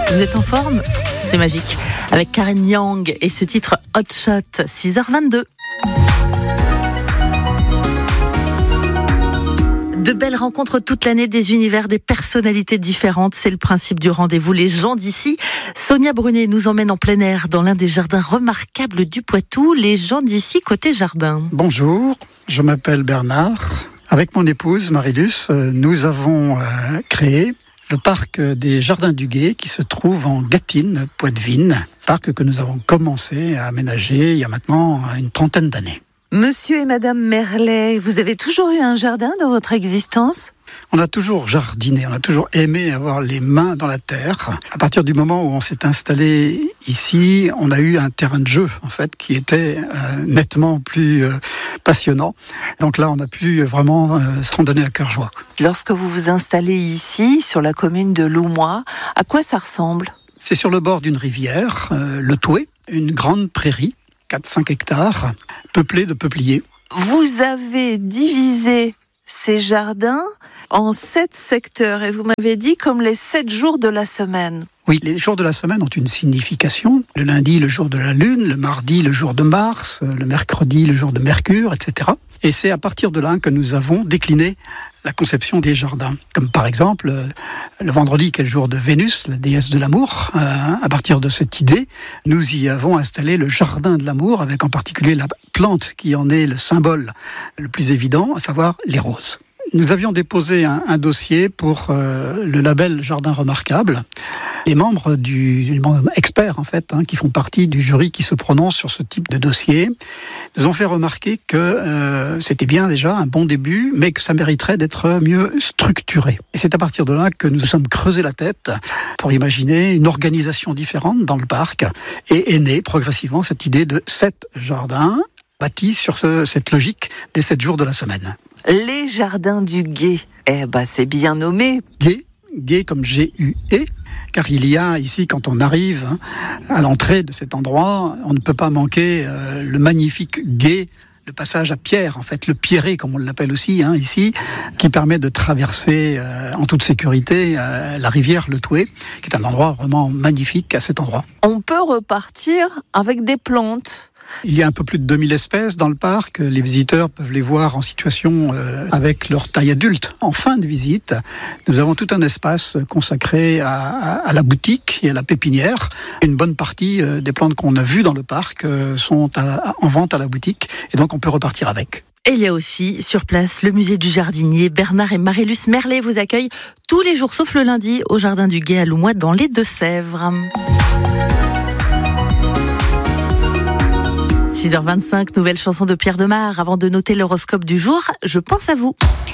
Vous êtes en forme ? C'est magique. Avec Karen Yang et ce titre Hot Shot, 6h22. De belles rencontres toute l'année, des univers, des personnalités différentes. C'est le principe du rendez-vous. Les gens d'ici. Sonia Brunet nous emmène en plein air dans l'un des jardins remarquables du Poitou. Les gens d'ici côté jardin. Bonjour, je m'appelle Bernard. Avec mon épouse Marie-Luce, nous avons créé le parc des Jardins du Gué qui se trouve en Gâtine, Poitevine. Parc que nous avons commencé à aménager il y a maintenant une 30aine d'années. Monsieur et Madame Merlet, vous avez toujours eu un jardin dans votre existence ? On a toujours jardiné, on a toujours aimé avoir les mains dans la terre. À partir du moment où on s'est installé ici, on a eu un terrain de jeu en fait qui était nettement plus passionnant. Donc là, on a pu vraiment s'en donner à cœur joie. Lorsque vous vous installez ici, sur la commune de Loumois, à quoi ça ressemble ? C'est sur le bord d'une rivière, le Toué, une grande prairie, 4-5 hectares, peuplée de peupliers. Vous avez divisé ces jardins en 7 secteurs et vous m'avez dit comme les 7 jours de la semaine. Oui, les jours de la semaine ont une signification. Le lundi, le jour de la Lune, le mardi, le jour de Mars, le mercredi, le jour de Mercure, etc. Et c'est à partir de là que nous avons décliné la conception des jardins. Comme par exemple, le vendredi, qui est le jour de Vénus, la déesse de l'amour. À partir de cette idée, nous y avons installé le jardin de l'amour, avec en particulier la plante qui en est le symbole le plus évident, à savoir les roses. Nous avions déposé un dossier pour le label Jardin Remarquable. Les membres experts en fait, qui font partie du jury qui se prononce sur ce type de dossier, nous ont fait remarquer que c'était bien déjà un bon début, mais que ça mériterait d'être mieux structuré. Et c'est à partir de là que nous nous sommes creusés la tête pour imaginer une organisation différente dans le parc, et est née progressivement cette idée de 7 jardins bâtis sur cette logique des 7 jours de la semaine. Les Jardins du Gué, c'est bien nommé. Gué comme G-U-E, car il y a ici, quand on arrive à l'entrée de cet endroit, on ne peut pas manquer le magnifique gué, le passage à pierre, en fait, le pierré, comme on l'appelle aussi ici, qui permet de traverser en toute sécurité la rivière Le Toué, qui est un endroit vraiment magnifique à cet endroit. On peut repartir avec des plantes. Il y a un peu plus de 2000 espèces dans le parc. Les visiteurs peuvent les voir en situation avec leur taille adulte. En fin de visite, nous avons tout un espace consacré à la boutique et à la pépinière. Une bonne partie des plantes qu'on a vues dans le parc sont en vente à la boutique, et donc on peut repartir avec. Et il y a aussi sur place le musée du jardinier. Bernard et Marie-Luce Merlet vous accueillent tous les jours sauf le lundi au Jardin du Gué à Loumois dans les Deux-Sèvres. 6h25, nouvelle chanson de Pierre Demar. Avant de noter l'horoscope du jour, je pense à vous.